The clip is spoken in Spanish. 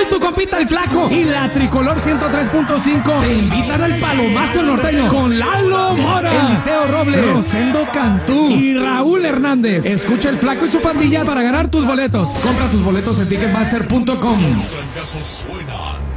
Soy tu compita el Flaco y la Tricolor 103.5 te invitan al Palomazo Norteño con Lalo Mora, Eliseo Robles, Rosendo Cantú y Raúl Hernández. Escucha el Flaco y su pandilla para ganar tus boletos. Compra tus boletos en Ticketmaster.com. Los trancazos suenan.